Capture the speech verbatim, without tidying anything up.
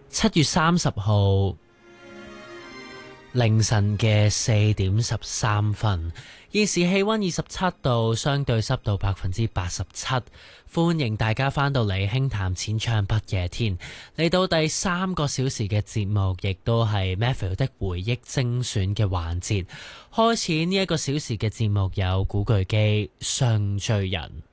七月三十號凌晨嘅四點十三分，現時氣溫二十七度，相對濕度百分之八十七。歡迎大家翻到嚟輕談淺唱不夜天，嚟到第三個小時嘅節目，亦都係 Matthew 的回憶精選嘅環節。開始呢一個小時嘅節目有古巨基《上罪人》。